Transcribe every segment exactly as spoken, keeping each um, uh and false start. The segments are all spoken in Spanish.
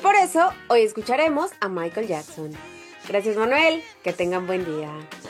por eso hoy escucharemos a Michael Jackson. Gracias, Manuel, que tengan buen día.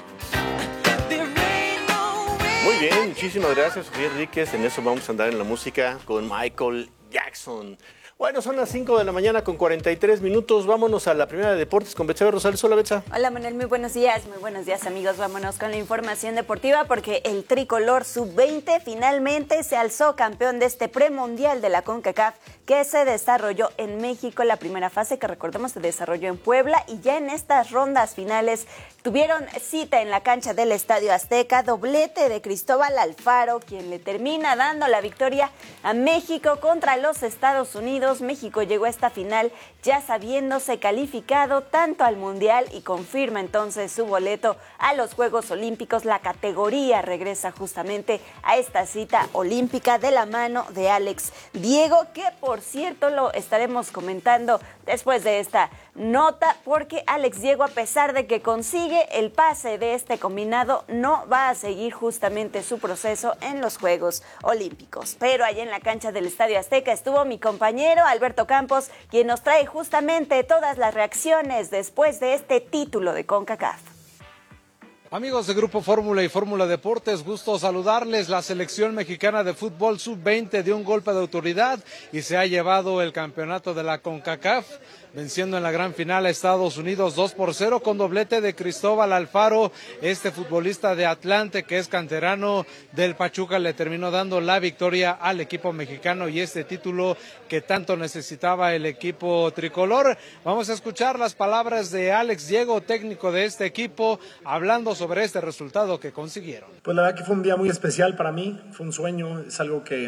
Muy bien, muchísimas gracias, Sofía Enríquez. En eso vamos a andar en la música con Michael Jackson. Bueno, son las cinco de la mañana con cuarenta y tres minutos. Vámonos a la primera de deportes con Betsabe Rosales. Hola, Betsa. Hola, Manuel. Muy buenos días. Muy buenos días, amigos. Vámonos con la información deportiva porque el tricolor sub veinte finalmente se alzó campeón de este premundial de la CONCACAF que se desarrolló en México. La primera fase, que recordemos se desarrolló en Puebla, y ya en estas rondas finales tuvieron cita en la cancha del Estadio Azteca. Doblete de Cristóbal Alfaro, quien le termina dando la victoria a México contra los Estados Unidos. México llegó a esta final ya sabiéndose calificado tanto al Mundial y confirma entonces su boleto a los Juegos Olímpicos. La categoría regresa justamente a esta cita olímpica de la mano de Alex Diego, que por cierto lo estaremos comentando después de esta nota, porque Alex Diego, a pesar de que consigue el pase de este combinado, no va a seguir justamente su proceso en los Juegos Olímpicos. Pero allá en la cancha del Estadio Azteca estuvo mi compañero Alberto Campos, quien nos trae justamente todas las reacciones después de este título de CONCACAF. Amigos de Grupo Fórmula y Fórmula Deportes, gusto saludarles. La selección mexicana de fútbol sub veinte dio un golpe de autoridad y se ha llevado el campeonato de la CONCACAF, venciendo en la gran final a Estados Unidos dos por cero con doblete de Cristóbal Alfaro. Este futbolista de Atlante, que es canterano del Pachuca, le terminó dando la victoria al equipo mexicano y este título que tanto necesitaba el equipo tricolor. Vamos a escuchar las palabras de Alex Diego, técnico de este equipo, hablando sobre este resultado que consiguieron. Pues la verdad que fue un día muy especial para mí, fue un sueño, es algo que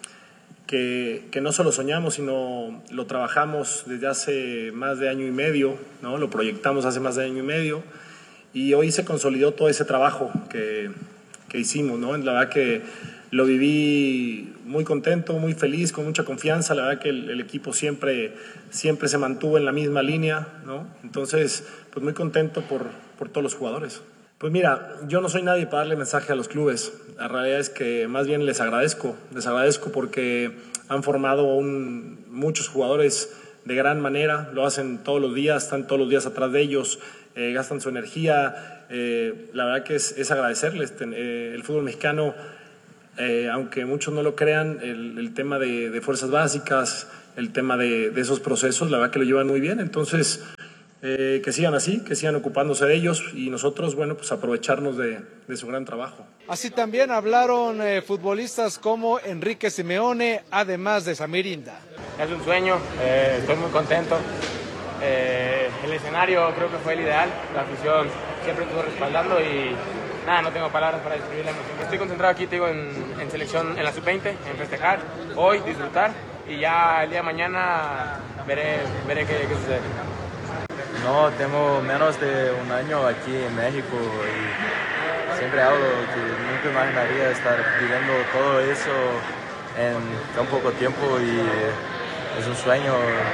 Que, que no solo soñamos, sino lo trabajamos desde hace más de año y medio, ¿no? Lo proyectamos hace más de año y medio, y hoy se consolidó todo ese trabajo que, que hicimos, ¿no? La verdad que lo viví muy contento, muy feliz, con mucha confianza. La verdad que el, el equipo siempre, siempre se mantuvo en la misma línea, ¿no? Entonces, pues muy contento por, por todos los jugadores. Pues mira, yo no soy nadie para darle mensaje a los clubes. La realidad es que más bien les agradezco, les agradezco porque han formado un, muchos jugadores de gran manera, lo hacen todos los días, están todos los días atrás de ellos, eh, gastan su energía. Eh, la verdad que es, es agradecerles. Eh, el fútbol mexicano, eh, aunque muchos no lo crean, el, el tema de, de fuerzas básicas, el tema de, de esos procesos, la verdad que lo llevan muy bien. Entonces, Eh, que sigan así, que sigan ocupándose de ellos y nosotros, bueno, pues aprovecharnos de, de su gran trabajo. Así también hablaron eh, futbolistas como Enrique Simeone, además de Samir Inda. Es un sueño, eh, estoy muy contento. Eh, el escenario creo que fue el ideal, la afición siempre estuvo respaldando y nada, no tengo palabras para describir la emoción. Estoy concentrado aquí, te digo, en, en selección, en la sub veinte, en festejar, hoy disfrutar y ya el día de mañana veré, veré qué, qué sucede. No, tengo menos de un año aquí en México y siempre hablo que nunca imaginaría estar viviendo todo eso en tan poco tiempo y es un sueño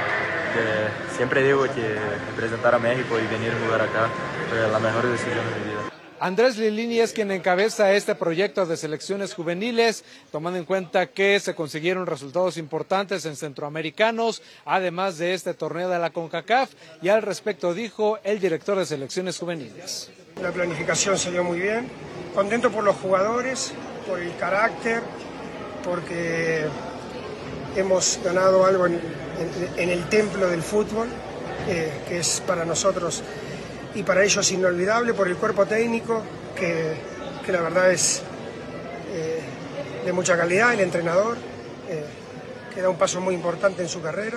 que siempre digo que representar a México y venir a jugar acá fue la mejor decisión de mi vida. Andrés Lilini es quien encabeza este proyecto de selecciones juveniles, tomando en cuenta que se consiguieron resultados importantes en centroamericanos, además de este torneo de la CONCACAF, y al respecto dijo el director de selecciones juveniles. La planificación se dio muy bien, contento por los jugadores, por el carácter, porque hemos ganado algo en, en, en el templo del fútbol, eh, que es para nosotros y para ellos inolvidable, por el cuerpo técnico, que, que la verdad es eh, de mucha calidad, el entrenador, eh, que da un paso muy importante en su carrera,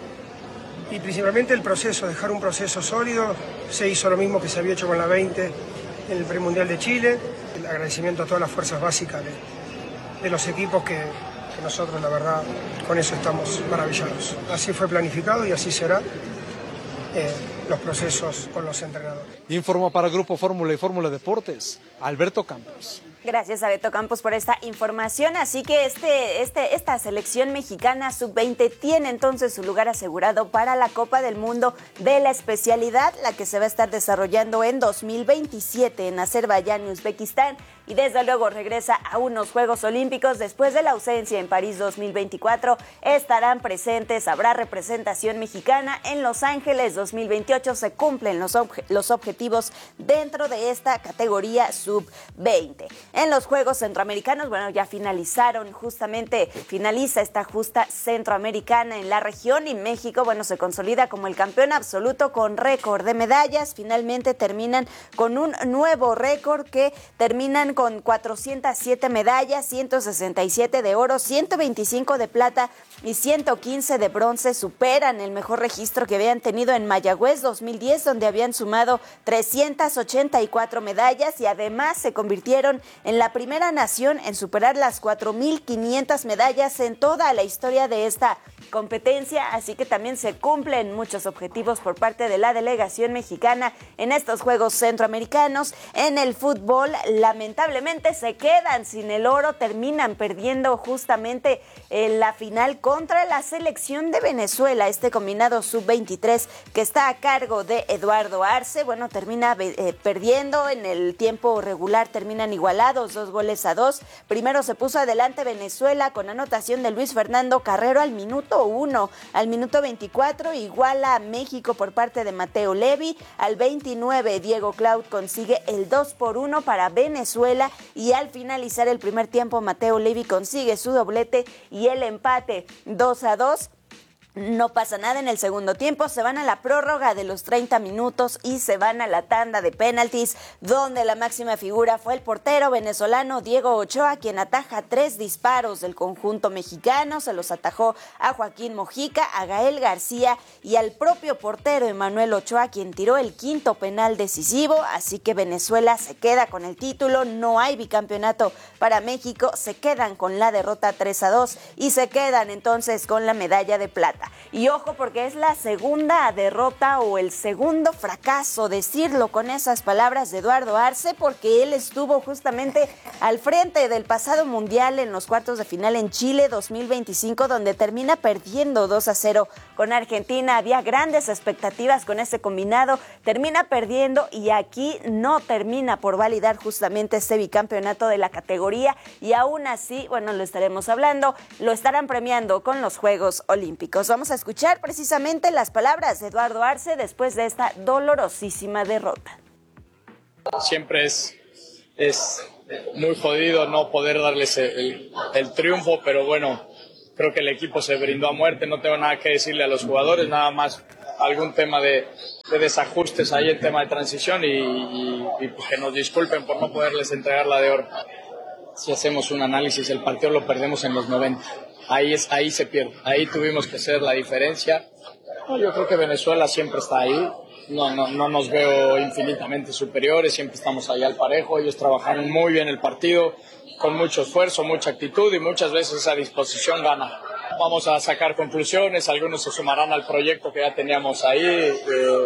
y principalmente el proceso, dejar un proceso sólido. Se hizo lo mismo que se había hecho con la veinte en el premundial de Chile. El agradecimiento a todas las fuerzas básicas de, de los equipos que, que nosotros, la verdad, con eso estamos maravillados. Así fue planificado y así será. Eh, los procesos con los entrenadores. Informó para Grupo Fórmula y Fórmula Deportes, Alberto Campos. Gracias a Beto Campos por esta información. Así que este, este, esta selección mexicana sub veinte tiene entonces su lugar asegurado para la Copa del Mundo de la especialidad, la que se va a estar desarrollando en dos mil veintisiete en Azerbaiyán y Uzbekistán. y desde luego regresa a unos Juegos Olímpicos después de la ausencia en París dos mil veinticuatro. Estarán presentes, habrá representación mexicana en Los Ángeles dos mil veintiocho. Se cumplen los, obje- los objetivos dentro de esta categoría sub veinte. En los Juegos Centroamericanos, bueno, ya finalizaron, justamente finaliza esta justa centroamericana en la región y México, bueno, se consolida como el campeón absoluto con récord de medallas. Finalmente terminan con un nuevo récord que terminan con cuatrocientas siete medallas, ciento sesenta y siete de oro, ciento veinticinco de plata y ciento quince de bronce. Superan el mejor registro que habían tenido en Mayagüez dos mil diez, donde habían sumado trescientas ochenta y cuatro medallas y además se convirtieron en la primera nación en superar las cuatro mil quinientas medallas en toda la historia de esta competencia, así que también se cumplen muchos objetivos por parte de la delegación mexicana en estos Juegos Centroamericanos. En el fútbol, lamentablemente se quedan sin el oro, terminan perdiendo justamente en la final contra la selección de Venezuela, este combinado sub veintitrés que está a cargo de Eduardo Arce. Bueno, termina eh, perdiendo en el tiempo regular, terminan igualados, dos goles a dos. Primero se puso adelante Venezuela con anotación de Luis Fernando Carrero al minuto uno, al minuto veinticuatro iguala a México por parte de Mateo Levi, al veintinueve Diego Clout consigue el dos por uno para Venezuela y al finalizar el primer tiempo Mateo Levi consigue su doblete y el empate dos a dos. No pasa nada en el segundo tiempo, se van a la prórroga de los treinta minutos y se van a la tanda de penaltis, donde la máxima figura fue el portero venezolano Diego Ochoa, quien ataja tres disparos del conjunto mexicano, se los atajó a Joaquín Mojica, a Gael García y al propio portero Emanuel Ochoa, quien tiró el quinto penal decisivo, así que Venezuela se queda con el título, no hay bicampeonato para México, se quedan con la derrota tres a dos y se quedan entonces con la medalla de plata. Y ojo, porque es la segunda derrota o el segundo fracaso, decirlo con esas palabras de Eduardo Arce, porque él estuvo justamente al frente del pasado mundial en los cuartos de final en Chile dos mil veinticinco, donde termina perdiendo dos a cero con Argentina. Había grandes expectativas con ese combinado, termina perdiendo y aquí no termina por validar justamente ese bicampeonato de la categoría y aún así, bueno, lo estaremos hablando, lo estarán premiando con los Juegos Olímpicos. Vamos a escuchar precisamente las palabras de Eduardo Arce después de esta dolorosísima derrota. Siempre es, es muy jodido no poder darles el, el triunfo, pero bueno, creo que el equipo se brindó a muerte, no tengo nada que decirle a los jugadores, nada más algún tema de, de desajustes ahí en tema de transición y, y, y pues que nos disculpen por no poderles entregar la de oro. Si hacemos un análisis, el partido lo perdemos en los noventa. Ahí, es, ahí se pierde, ahí tuvimos que hacer la diferencia. No, yo creo que Venezuela siempre está ahí, no, no, no nos veo infinitamente superiores, siempre estamos ahí al parejo, ellos trabajaron muy bien el partido, con mucho esfuerzo, mucha actitud y muchas veces esa disposición gana. Vamos a sacar conclusiones, algunos se sumarán al proyecto que ya teníamos ahí eh,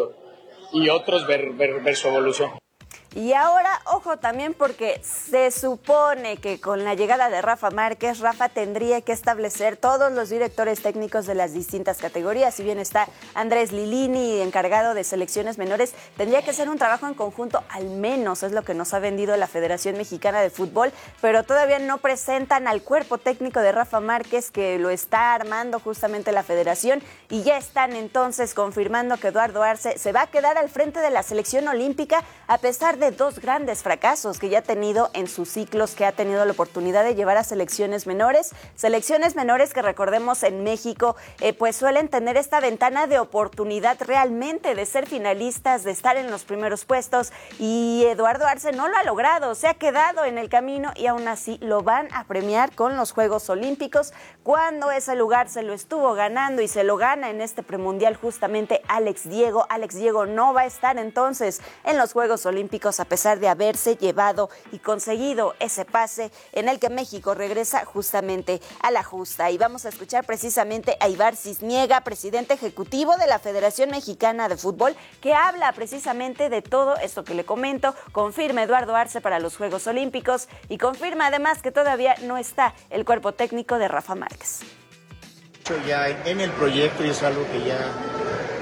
y otros ver, ver, ver su evolución. Y ahora, ojo también porque se supone que con la llegada de Rafa Márquez, Rafa tendría que establecer todos los directores técnicos de las distintas categorías. Si bien está Andrés Lilini, encargado de selecciones menores, tendría que ser un trabajo en conjunto, al menos es lo que nos ha vendido la Federación Mexicana de Fútbol, pero todavía no presentan al cuerpo técnico de Rafa Márquez, que lo está armando justamente la Federación, y ya están entonces confirmando que Eduardo Arce se va a quedar al frente de la selección olímpica, a pesar de dos grandes fracasos que ya ha tenido en sus ciclos, que ha tenido la oportunidad de llevar a selecciones menores, selecciones menores que recordemos en México eh, pues suelen tener esta ventana de oportunidad realmente de ser finalistas, de estar en los primeros puestos, y Eduardo Arce no lo ha logrado, se ha quedado en el camino y aún así lo van a premiar con los Juegos Olímpicos, cuando ese lugar se lo estuvo ganando y se lo gana en este premundial justamente Alex Diego. Alex Diego no va a estar entonces en los Juegos Olímpicos a pesar de haberse llevado y conseguido ese pase en el que México regresa justamente a la justa. Y vamos a escuchar precisamente a Ibar Cisniega, presidente ejecutivo de la Federación Mexicana de Fútbol, que habla precisamente de todo esto que le comento. Confirma Eduardo Arce para los Juegos Olímpicos y confirma además que todavía no está el cuerpo técnico de Rafa Márquez. Ya en el proyecto, y es algo que ya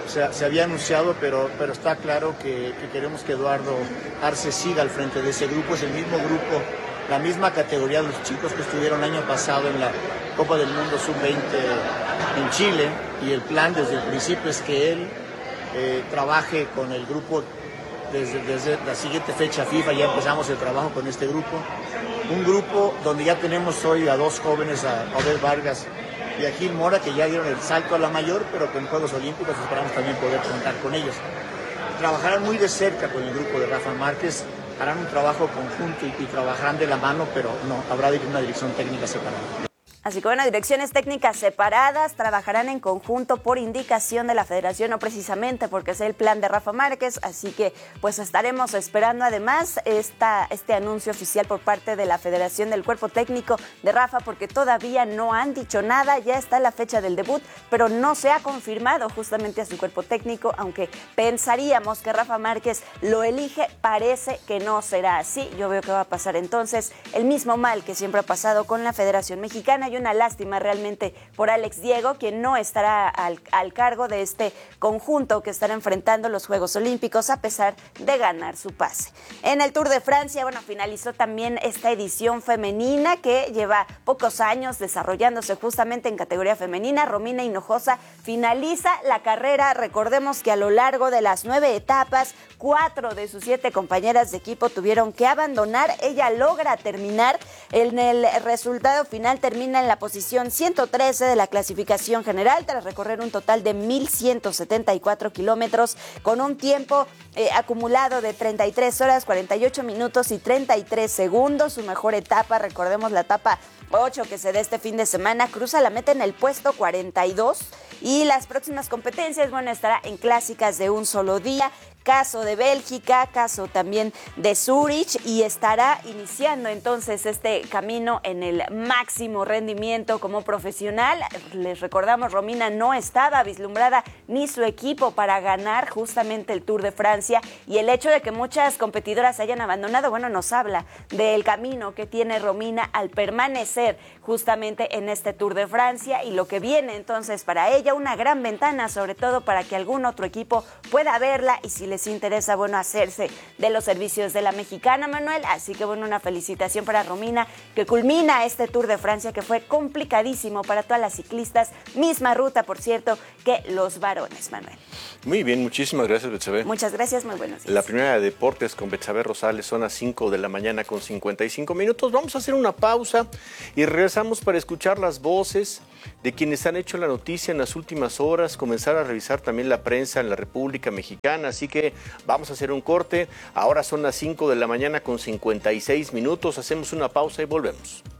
se, se había anunciado, pero, pero está claro que, que queremos que Eduardo Arce siga al frente de ese grupo. Es el mismo grupo, la misma categoría de los chicos que estuvieron el año pasado en la Copa del Mundo sub veinte en Chile, y el plan desde el principio es que él eh, trabaje con el grupo desde, desde la siguiente fecha FIFA. Ya empezamos el trabajo con este grupo, un grupo donde ya tenemos hoy a dos jóvenes, a Odell Vargas y a Gil Mora, que ya dieron el salto a la mayor, pero que en Juegos Olímpicos esperamos también poder contar con ellos. Trabajarán muy de cerca con el grupo de Rafa Márquez, harán un trabajo conjunto y, y trabajarán de la mano, pero no, habrá una dirección técnica separada. Así que bueno, direcciones técnicas separadas, trabajarán en conjunto por indicación de la federación, no precisamente porque es el plan de Rafa Márquez, así que pues estaremos esperando además esta, este anuncio oficial por parte de la federación del cuerpo técnico de Rafa, porque todavía no han dicho nada, ya está la fecha del debut, pero no se ha confirmado justamente a su cuerpo técnico, aunque pensaríamos que Rafa Márquez lo elige, parece que no será así. Yo veo que va a pasar entonces el mismo mal que siempre ha pasado con la Federación Mexicana. Y una lástima realmente por Alex Diego, quien no estará al, al cargo de este conjunto que estará enfrentando los Juegos Olímpicos a pesar de ganar su pase. En el Tour de Francia, bueno, finalizó también esta edición femenina que lleva pocos años desarrollándose justamente en categoría femenina. Romina Hinojosa finaliza la carrera. Recordemos que a lo largo de las nueve etapas, cuatro de sus siete compañeras de equipo tuvieron que abandonar. Ella logra terminar. En el resultado final termina en la posición ciento trece de la clasificación general tras recorrer un total de mil ciento setenta y cuatro kilómetros con un tiempo eh, acumulado de treinta y tres horas, cuarenta y ocho minutos y treinta y tres segundos. Su mejor etapa, recordemos la etapa ocho que se da este fin de semana, cruza la meta en el puesto cuarenta y dos, y las próximas competencias, bueno, estará en clásicas de un solo día, caso de Bélgica, caso también de Zúrich, y estará iniciando entonces este camino en el máximo rendimiento como profesional. Les recordamos, Romina no estaba vislumbrada ni su equipo para ganar justamente el Tour de Francia, y el hecho de que muchas competidoras hayan abandonado, bueno, nos habla del camino que tiene Romina al permanecer justamente en este Tour de Francia y lo que viene entonces para ella, una gran ventana, sobre todo para que algún otro equipo pueda verla y si les interesa, bueno, hacerse de los servicios de la mexicana, Manuel. Así que bueno, una felicitación para Romina, que culmina este Tour de Francia que fue complicadísimo para todas las ciclistas, misma ruta, por cierto, que los varones, Manuel. Muy bien, muchísimas gracias, Betsabe. Muchas gracias, muy buenos días. La primera de deportes con Betsabe Rosales, son las cinco de la mañana con cincuenta y cinco minutos. Vamos a hacer una pausa y regresamos para escuchar las voces de quienes han hecho la noticia en las últimas horas, comenzar a revisar también la prensa en la República Mexicana. Así que vamos a hacer un corte. Ahora son las cinco de la mañana con cincuenta y seis minutos. Hacemos una pausa y volvemos.